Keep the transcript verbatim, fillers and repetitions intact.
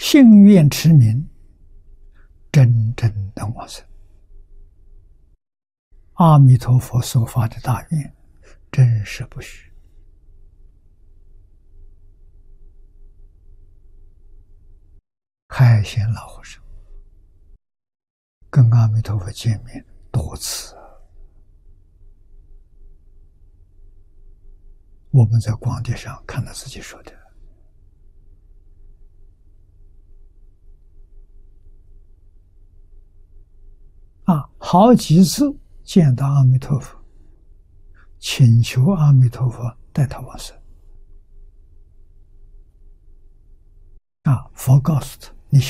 信愿持名，真正能往生。阿弥陀佛所发的大愿，真实不虚。开显老和尚跟阿弥陀佛见面多次，我们在光碟上看到自己说的。啊，好几次见到阿弥陀佛，请求阿弥陀佛带他往生。啊，佛告诉他，